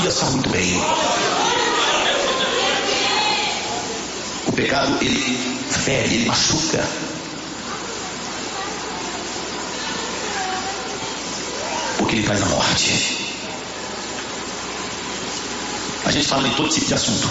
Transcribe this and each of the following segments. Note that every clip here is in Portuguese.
está muito bem. O pecado, ele fere, ele machuca. Porque ele traz a morte. A gente fala em todo tipo de assunto.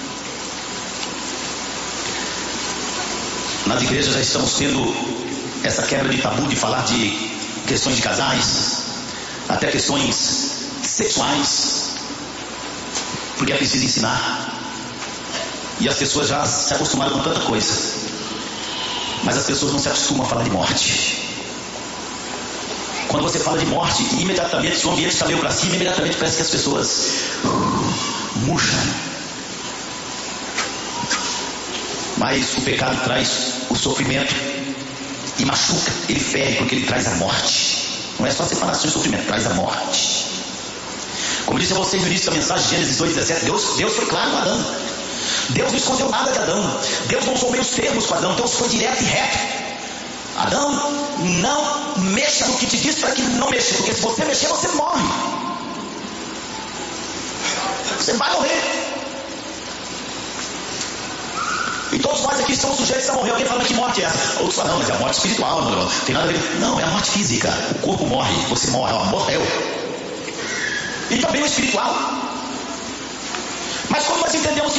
Nas igrejas já estamos tendo essa quebra de tabu de falar de questões de casais, até questões sexuais, porque é preciso ensinar. E as pessoas já se acostumaram com tanta coisa, mas as pessoas não se acostumam a falar de morte. Quando você fala de morte, imediatamente, se o ambiente está meio para cima, imediatamente parece que as pessoas murcham. Mas o pecado traz o sofrimento e machuca, ele fere, porque ele traz a morte. Não é só separação e sofrimento, traz a morte. Como disse a vocês no início da mensagem, Gênesis 2:17, Deus foi claro com Adão. Deus não escondeu nada de Adão. Deus não usou meios termos com Adão. Deus foi direto e reto. Adão, não mexa no que te diz para que não mexa, porque se você mexer, você morre. Você vai morrer. E todos nós aqui estamos sujeitos a morrer. Alguém fala, que morte é essa? Outros falam, não, mas é a morte espiritual, não tem nada a ver. Não, é a morte física. O corpo morre, você morre, morreu. E também o espiritual. Mas como nós entendemos que